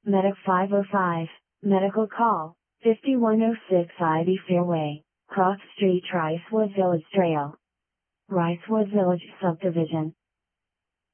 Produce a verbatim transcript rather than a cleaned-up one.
Medic five oh five, Medical Call, fifty-one oh six Ivy Fairway, Cross Street, Ricewood Village Trail. Ricewood Village Subdivision,